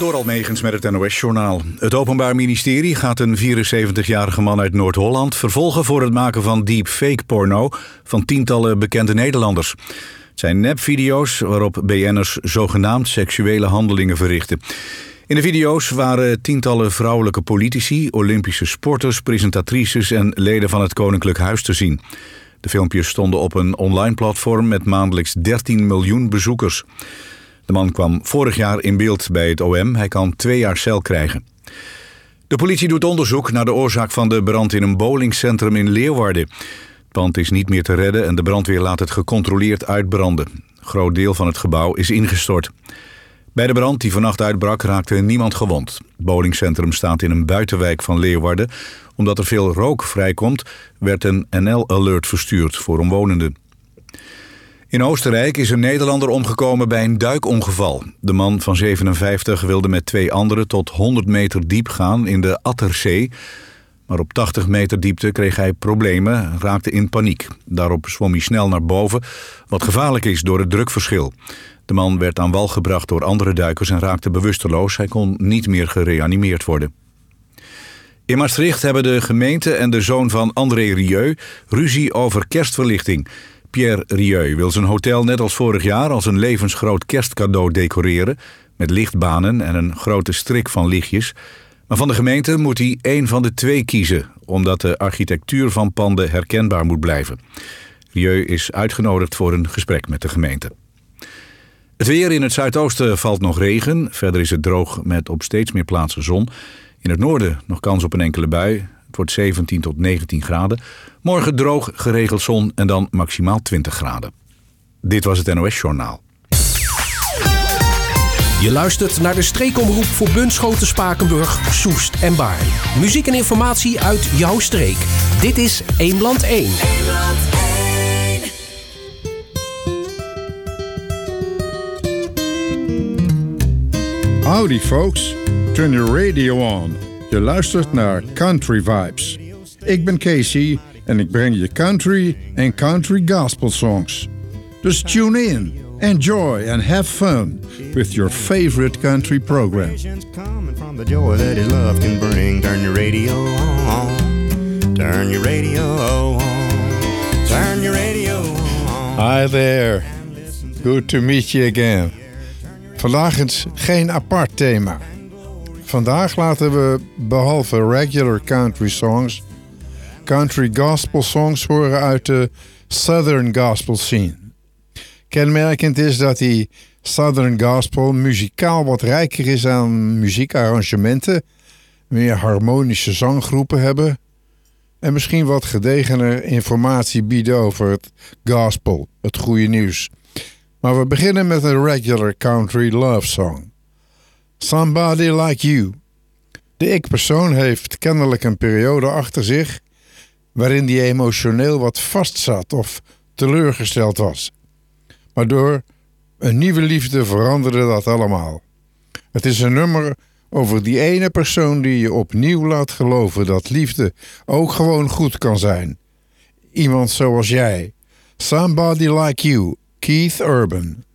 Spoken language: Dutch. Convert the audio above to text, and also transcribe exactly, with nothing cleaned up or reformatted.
Door Almegens met het N O S-journaal. Het Openbaar Ministerie gaat een vierenzeventigjarige man uit Noord-Holland vervolgen voor het maken van deepfake-porno van tientallen bekende Nederlanders. Het zijn nepvideo's waarop B N'ers zogenaamd seksuele handelingen verrichten. In de video's waren tientallen vrouwelijke politici, Olympische sporters, presentatrices en leden van het Koninklijk Huis te zien. De filmpjes stonden op een online platform met maandelijks dertien miljoen bezoekers. De man kwam vorig jaar in beeld bij het O M. Hij kan twee jaar cel krijgen. De politie doet onderzoek naar de oorzaak van de brand in een bowlingcentrum in Leeuwarden. Het pand is niet meer te redden en de brandweer laat het gecontroleerd uitbranden. Een groot deel van het gebouw is ingestort. Bij de brand die vannacht uitbrak raakte niemand gewond. Het bowlingcentrum staat in een buitenwijk van Leeuwarden. Omdat er veel rook vrijkomt, werd een N L-alert verstuurd voor omwonenden. In Oostenrijk is een Nederlander omgekomen bij een duikongeval. De man van zevenenvijftig wilde met twee anderen tot honderd meter diep gaan in de Atterzee. Maar op tachtig meter diepte kreeg hij problemen en raakte in paniek. Daarop zwom hij snel naar boven, wat gevaarlijk is door het drukverschil. De man werd aan wal gebracht door andere duikers en raakte bewusteloos. Hij kon niet meer gereanimeerd worden. In Maastricht hebben de gemeente en de zoon van André Rieu ruzie over kerstverlichting. Pierre Rieu wil zijn hotel net als vorig jaar als een levensgroot kerstcadeau decoreren, met lichtbanen en een grote strik van lichtjes. Maar van de gemeente moet hij één van de twee kiezen, omdat de architectuur van panden herkenbaar moet blijven. Rieu is uitgenodigd voor een gesprek met de gemeente. Het weer: in het zuidoosten valt nog regen. Verder is het droog met op steeds meer plaatsen zon. In het noorden nog kans op een enkele bui. Het wordt zeventien tot negentien graden. Morgen droog, geregeld zon en dan maximaal twintig graden. Dit was het N O S-journaal. Je luistert naar de streekomroep voor Bunschoten, Spakenburg, Soest en Baarn. Muziek en informatie uit jouw streek. Dit is Eemland één. Eemland één. Howdy folks, turn your radio on. Je luistert naar Country Vibes. Ik ben Casey en ik breng je country en country gospel songs. Dus tune in, enjoy and have fun with your favorite country program. Coming from the joy that his love can bring. Turn your radio on. Turn your radio on. Turn your radio on. Hi there. Good to meet you again. Vandaag is geen apart thema. Vandaag laten we behalve regular country songs country gospel songs horen uit de Southern gospel scene. Kenmerkend is dat die Southern gospel muzikaal wat rijker is aan muziekarrangementen, meer harmonische zanggroepen hebben en misschien wat gedegener informatie bieden over het gospel, het goede nieuws. Maar we beginnen met een regular country love song. Somebody Like You. De ik-persoon heeft kennelijk een periode achter zich waarin die emotioneel wat vastzat of teleurgesteld was. Maar door een nieuwe liefde veranderde dat allemaal. Het is een nummer over die ene persoon die je opnieuw laat geloven dat liefde ook gewoon goed kan zijn. Iemand zoals jij. Somebody Like You, Keith Urban.